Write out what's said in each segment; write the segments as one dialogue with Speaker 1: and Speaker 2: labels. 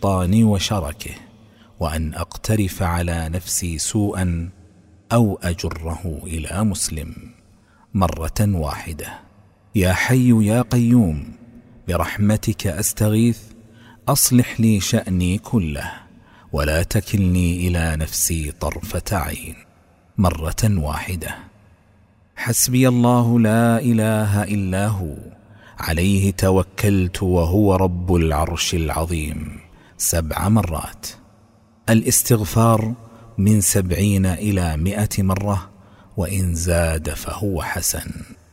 Speaker 1: الشيطان وشركه، وأن أقترف على نفسي سوءا أو أجره إلى مسلم. مرة واحدة. يا حي يا قيوم برحمتك أستغيث، أصلح لي شأني كله ولا تكلني إلى نفسي طرفة عين. مرة واحدة. حسبي الله لا إله إلا هو، عليه توكلت وهو رب العرش العظيم. 7 مرات. الاستغفار من 70 إلى 100 مرة، وإن زاد فهو حسن.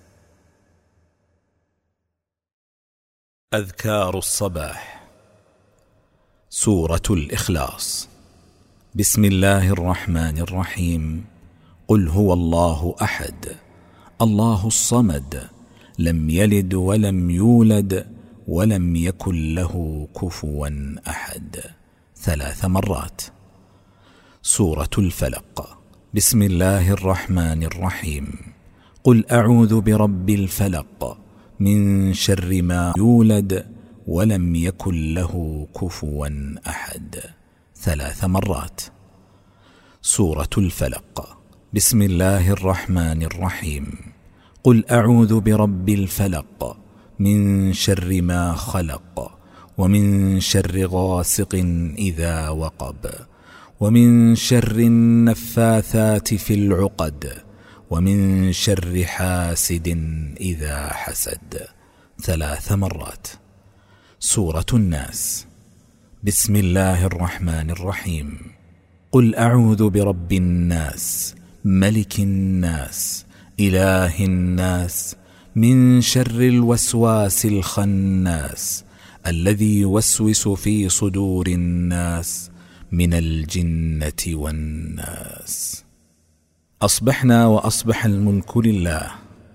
Speaker 1: أذكار الصباح. سورة الإخلاص. بسم الله الرحمن الرحيم. قل هو الله أحد الله الصمد لم يلد ولم يولد ولم يكن له كفوا أحد. 3 مرات. سورة الفلق. بسم الله الرحمن الرحيم. قل أعوذ برب الفلق من شر ما يولد ولم يكن له كفوا أحد. 3 مرات. سورة الفلق. بسم الله الرحمن الرحيم. قل أعوذ برب الفلق من شر ما خلق ومن شر غاسق إذا وقب ومن شر النفاثات في العقد ومن شر حاسد إذا حسد. 3 مرات. سورة الناس. بسم الله الرحمن الرحيم. قل أعوذ برب الناس ملك الناس إله الناس من شر الوسواس الخناس الذي يوسوس في صدور الناس من الجنة والناس. أصبحنا وأصبح الملك لله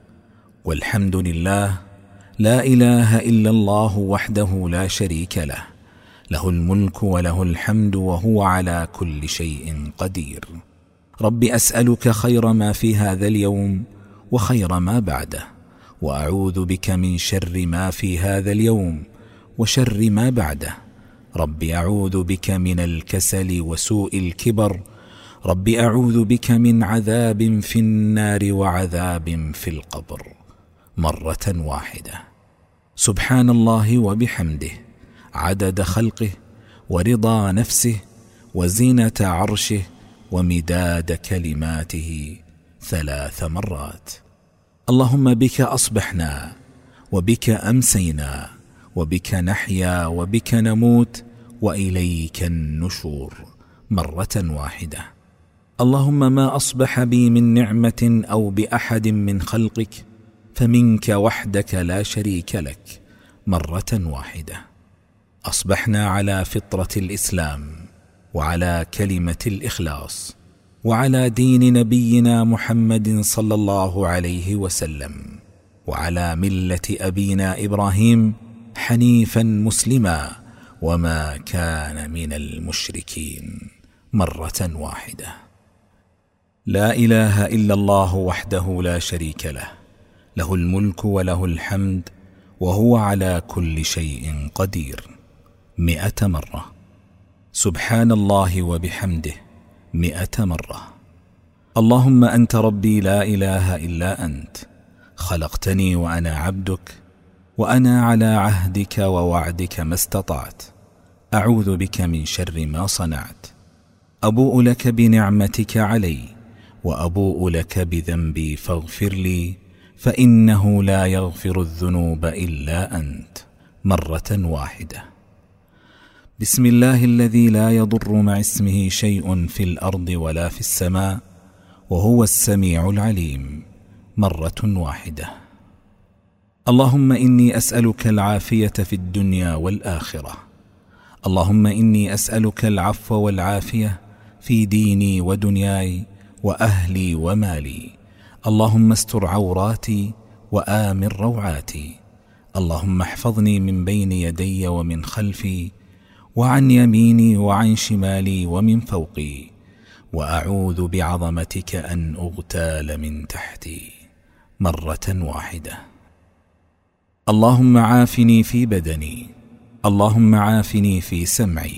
Speaker 1: والحمد لله، لا إله إلا الله وحده لا شريك له، له الملك وله الحمد وهو على كل شيء قدير. رب أسألك خير ما في هذا اليوم وخير ما بعده، وأعوذ بك من شر ما في هذا اليوم وشر ما بعده. رب أعوذ بك من الكسل وسوء الكبر. رب أعوذ بك من عذاب في النار وعذاب في القبر. مرة واحدة. سبحان الله وبحمده عدد خلقه ورضا نفسه وزينة عرشه ومداد كلماته. 3 مرات. اللهم بك أصبحنا وبك أمسينا وبك نحيا وبك نموت وإليك النشور. مرة واحدة. اللهم ما أصبح بي من نعمة أو بأحد من خلقك فمنك وحدك لا شريك لك. مرة واحدة. أصبحنا على فطرة الإسلام وعلى كلمة الإخلاص وعلى دين نبينا محمد صلى الله عليه وسلم وعلى ملة أبينا إبراهيم حنيفا مسلما وما كان من المشركين. مرة واحدة. لا إله إلا الله وحده لا شريك له، له الملك وله الحمد وهو على كل شيء قدير. 100 مرة. سبحان الله وبحمده 100 مرة. اللهم أنت ربي لا إله إلا أنت، خلقتني وأنا عبدك وأنا على عهدك ووعدك ما استطعت. أعوذ بك من شر ما صنعت. أبوء لك بنعمتك علي وأبوء لك بذنبي فاغفر لي، فإنه لا يغفر الذنوب إلا أنت. مرة واحدة. بسم الله الذي لا يضر مع اسمه شيء في الأرض ولا في السماء وهو السميع العليم. مرة واحدة. اللهم إني أسألك العافية في الدنيا والآخرة. اللهم إني أسألك العفو والعافية في ديني ودنياي وأهلي ومالي. اللهم استر عوراتي وآمن روعاتي. اللهم احفظني من بين يدي ومن خلفي وعن يميني وعن شمالي ومن فوقي، وأعوذ بعظمتك أن أغتال من تحتي. مرة واحدة. اللهم عافني في بدني. اللهم عافني في سمعي.